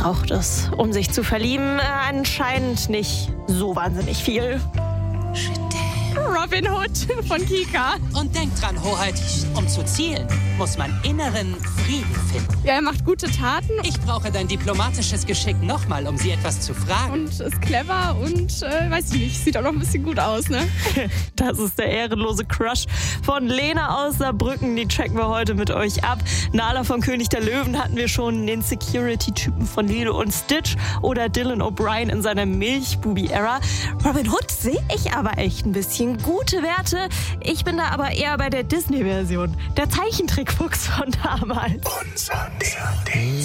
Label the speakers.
Speaker 1: braucht es, um sich zu verlieben? Anscheinend nicht so wahnsinnig viel. Robin Hood von Kika.
Speaker 2: Und denk dran, Hoheit, um zu zielen, muss man inneren Frieden finden.
Speaker 3: Ja, er macht gute Taten.
Speaker 2: Ich brauche dein diplomatisches Geschick nochmal, um sie etwas zu fragen.
Speaker 3: Und ist clever und, weiß ich nicht, sieht auch noch ein bisschen gut aus, ne?
Speaker 1: Das ist der ehrenlose Crush von Lena aus Saarbrücken. Die checken wir heute mit euch ab. Nala von König der Löwen hatten wir schon, den Security-Typen von Lilo und Stitch oder Dylan O'Brien in seiner Milchbubi-Ära. Robin Hood sehe ich aber echt ein bisschen. Gute Werte. Ich bin da aber eher bei der Disney-Version. Der Zeichentrickfuchs von damals.